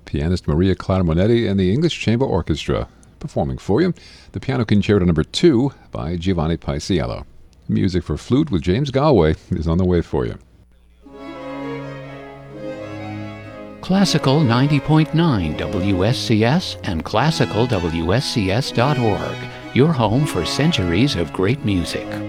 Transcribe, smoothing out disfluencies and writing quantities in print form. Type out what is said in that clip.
pianist Maria Clara Monetti and the English Chamber Orchestra. Performing for you, the Piano Concerto No. 2 by Giovanni Paisiello. Music for flute with James Galway is on the way for you. Classical 90.9 WSCS and classicalwscs.org, your home for centuries of great music.